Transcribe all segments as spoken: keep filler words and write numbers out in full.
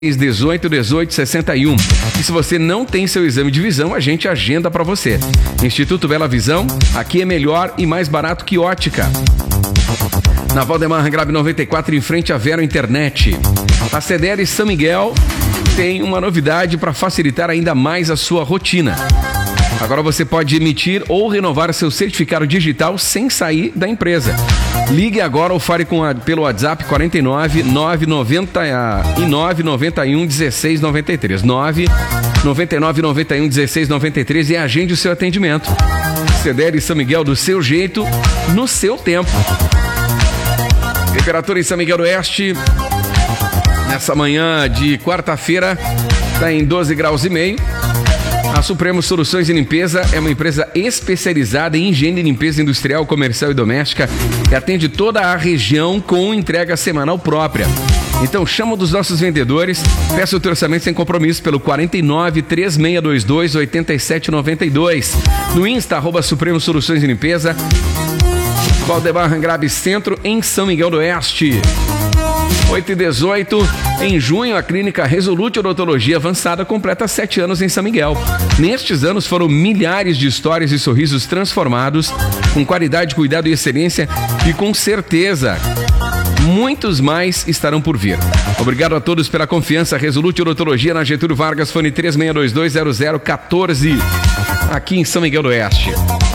dezoito, dezoito, sessenta e um. E se você não tem seu exame de visão, a gente agenda para você. Instituto Bela Visão, aqui é melhor e mais barato que ótica. Na Valdemar Grave noventa e quatro, em frente à Vero Internet. A C D L São Miguel tem uma novidade para facilitar ainda mais a sua rotina. Agora você pode emitir ou renovar seu certificado digital sem sair da empresa. Ligue agora ou fale com a, pelo WhatsApp quarenta e nove, nove noventa e nove, noventa e um, dezesseis noventa e três. nove noventa e nove, noventa e um, dezesseis noventa e três e agende o seu atendimento. C D L São Miguel, do seu jeito, no seu tempo. Temperatura em São Miguel do Oeste, nessa manhã de quarta-feira, está em doze graus e meio. A Supremo Soluções e Limpeza é uma empresa especializada em higiene e limpeza industrial, comercial e doméstica e atende toda a região com entrega semanal própria. Então chama um dos nossos vendedores, peça o teu orçamento sem compromisso pelo quarenta e nove, três seis dois dois, oito sete nove dois. No Insta, arroba Supremo Soluções e Limpeza, Valdemar Angrabe Centro, em São Miguel do Oeste. oito e dezoito, em junho, a clínica Resolute Odontologia Avançada completa sete anos em São Miguel. Nestes anos foram milhares de histórias e sorrisos transformados, com qualidade, cuidado e excelência, e com certeza, muitos mais estarão por vir. Obrigado a todos pela confiança. Resolute Odontologia na Getúlio Vargas, fone três seis dois dois, zero zero um quatro, aqui em São Miguel do Oeste.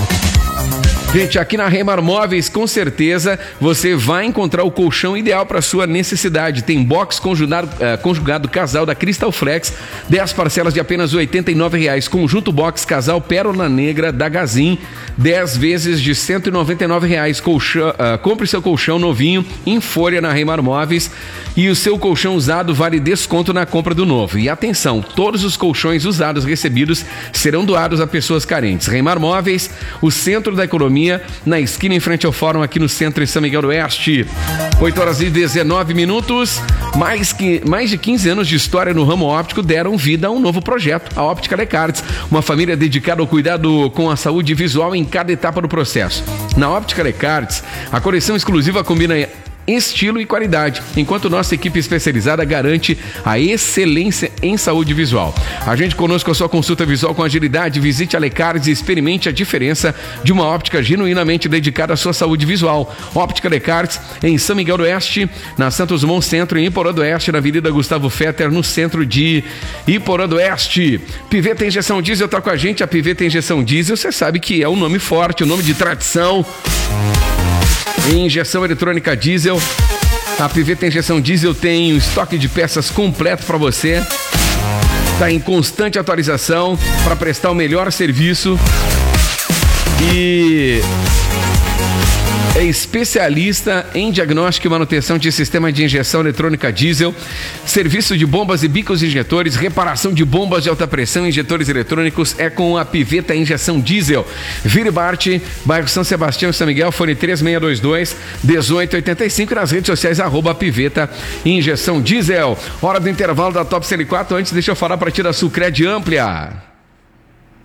Gente, aqui na Reimar Móveis, com certeza, você vai encontrar o colchão ideal para sua necessidade. Tem box conjugado, uh, conjugado casal da Crystal Flex, dez parcelas de apenas oitenta e nove reais. Conjunto box casal Pérola Negra da Gazin, dez vezes de cento e noventa e nove reais. Colchão, uh, compre seu colchão novinho em folha na Reimar Móveis e o seu colchão usado vale desconto na compra do novo. E atenção, todos os colchões usados recebidos serão doados a pessoas carentes. Reimar Móveis, o centro da economia, na esquina em frente ao fórum, aqui no centro de São Miguel do Oeste. oito horas e dezenove minutos. Mais, que, mais de quinze anos de história no ramo óptico deram vida a um novo projeto, a Óptica Lecartes, uma família dedicada ao cuidado com a saúde visual em cada etapa do processo. Na Óptica Lecartes, a coleção exclusiva combina estilo e qualidade, enquanto nossa equipe especializada garante a excelência em saúde visual. Agende conosco a sua consulta visual com agilidade, visite a Lecartes e experimente a diferença de uma óptica genuinamente dedicada à sua saúde visual. Óptica Lecartes, em São Miguel do Oeste, na Santos Dumont Centro, em Iporã do Oeste, na Avenida Gustavo Fetter, no centro de Iporã do Oeste. Piveta Injeção Diesel tá com a gente. A Piveta Injeção Diesel, você sabe que é um nome forte, um nome de tradição em injeção eletrônica diesel. A Piveta Injeção Diesel tem um estoque de peças completo para você. Está em constante atualização para prestar o melhor serviço. E é especialista em diagnóstico e manutenção de sistema de injeção eletrônica diesel, serviço de bombas e bicos injetores, reparação de bombas de alta pressão e injetores eletrônicos é com a Piveta Injeção Diesel. Vire Bart, bairro São Sebastião, São Miguel, fone três seis dois dois, dezoito oitenta e cinco, e nas redes sociais, arroba Piveta Injeção Diesel. Hora do intervalo da Top C L quatro. Antes, deixa eu falar para ti da Sulcred Amplia.